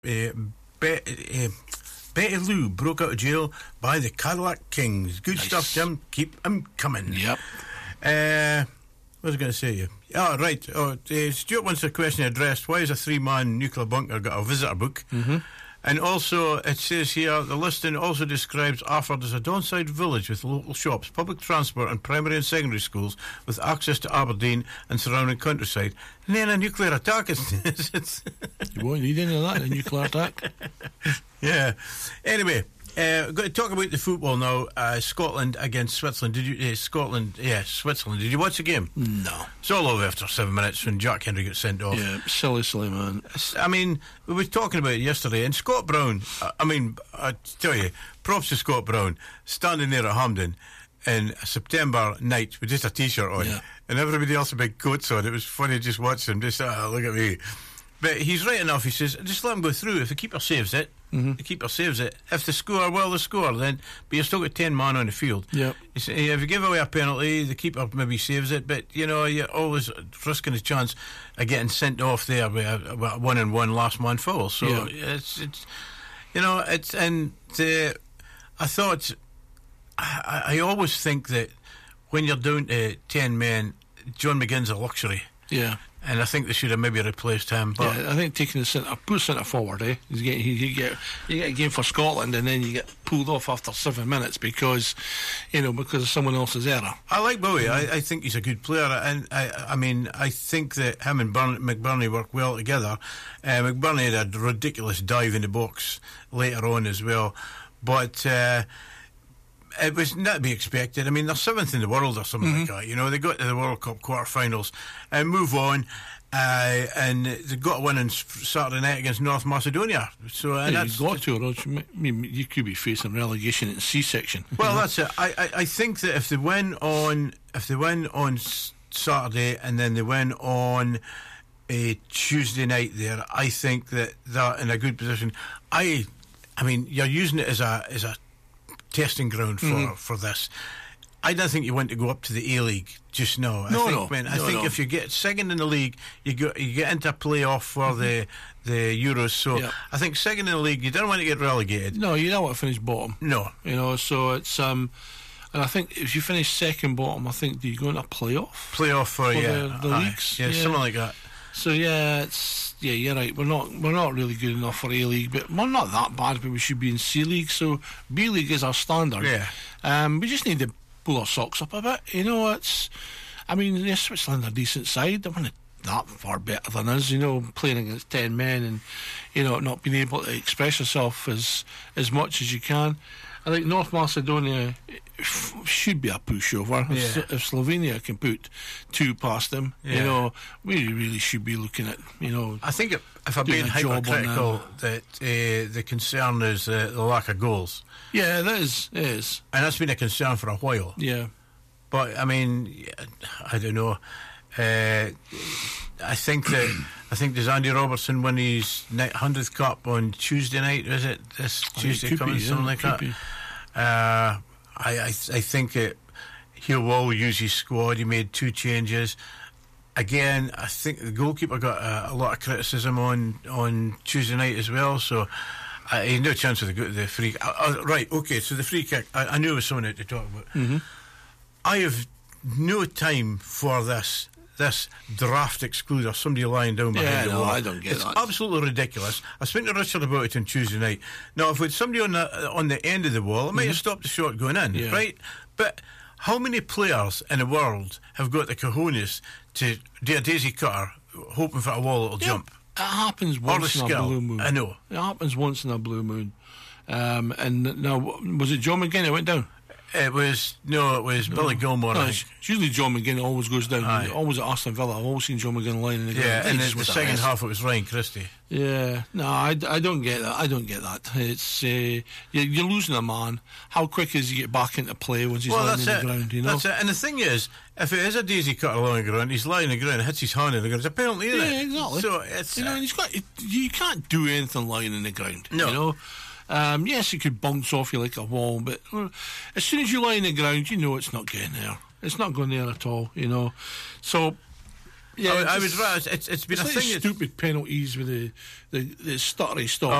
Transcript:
Uh, Betty Lou broke out of jail by the Cadillac Kings. Good stuff, Jim. Keep them coming. Yep. What was I going to say to you? Oh, right. Stuart wants a question addressed. Why has a 3-man nuclear bunker got a visitor book? Mm-hmm. And also, it says here, the listing also describes Arford as a downside village with local shops, public transport and primary and secondary schools with access to Aberdeen and surrounding countryside. And then a nuclear attack. You won't need any of that, a nuclear attack. Yeah. Anyway, we're going to talk about the football now. Scotland against Switzerland. Switzerland. Did you watch the game? No. It's all over after 7 minutes when Jack Hendry got sent off. Yeah, silly man. I mean, we were talking about it yesterday, and Scott Brown, I tell you, props to Scott Brown, standing there at Hampden in a September night with just a t-shirt on, and everybody else with big coats on. It was funny just watching him, just, look at me. But he's right enough. He says, just let him go through. If the keeper saves it, the keeper saves it. If they score, well, they score. Then, but you've still got 10 man on the field. Yep. If you give away a penalty, the keeper maybe saves it. But you're always risking a chance of getting sent off there with a 1-on-1 last man foul. So I thought, I always think that when you're down to 10 men, John McGinn's a luxury. Yeah. And I think they should have maybe replaced him. But I think taking the centre forward, you get a game for Scotland, and then you get pulled off after 7 minutes because of someone else's error. I like Bowie. I think he's a good player, and I think that him and McBurney work well together. McBurney had a ridiculous dive in the box later on as well, but it was not to be expected. I mean, they're 7th in the world or something like that. They got to the World Cup quarterfinals and move on, and they got to win on Saturday night against North Macedonia. So, and you got to, or you could be facing relegation in C-section. Well, that's it. I think that if they win on Saturday and then they win on a Tuesday night there, I think that they're in a good position. I mean, you're using it as a testing ground for this. I don't think you want to go up to the A-League just now. I think if you get second in the league, you get into a playoff for the Euros. So I think second in the league, you don't want to get relegated. No, you don't want to finish bottom. No, so it's and I think if you finish second bottom, I think you go into a playoff for the leagues, something like that. So you're right. We're not really good enough for A-League, but we're not that bad. But we should be in C-League. So B-League is our standard. Yeah. We just need to pull our socks up a bit. Switzerland are a decent side. They're not that far better than us. Playing against 10 men and not being able to express yourself as much as you can. I think North Macedonia should be a pushover. If Slovenia can put 2 past them, we really should be looking at, I think if I'm being hypercritical, that the concern is the lack of goals. Yeah, that is. And that's been a concern for a while. Yeah. But, I don't know. I think does Andy Robertson win his 100th Cup on Tuesday night? Is it this Tuesday coming? Something like that. I think he will use his squad. He made 2 changes. Again, I think the goalkeeper got a lot of criticism on Tuesday night as well. So he had no chance with the free. Right, okay. So the free kick. I knew it was something to talk about. I have no time for this draft excluder, somebody lying down behind the wall. I don't get it's that. It's absolutely ridiculous. I spoke to Richard about it on Tuesday night. Now, if we had somebody on the end of the wall, it might have stopped the shot going in, right? But how many players in the world have got the cojones to do a daisy cutter hoping for a wall that'll jump? It happens once in a blue moon. I know. It happens once in a blue moon. And now, was it John McGinn that went down? It was Billy Gilmore. No, it's usually John McGinn always goes down. Always at Aston Villa. I've always seen John McGinn lying in the ground. Yeah, and in the second half it was Ryan Christie. Yeah, no, I don't get that. I don't get that. It's you're losing a man. How quick is he get back into play once he's lying in the ground? That's it. And the thing is, if it is a daisy cutter along the ground, he's lying on the ground, hits his hand in the ground. It's a penalty, isn't it? Yeah, exactly. So it's you can't do anything lying in the ground. No. Yes, it could bounce off you like a wall, but as soon as you lie on the ground, it's not getting there. It's not going there at all, So Yeah, I was right. It's been it's a like thing. stupid penalties with the stuttery stop.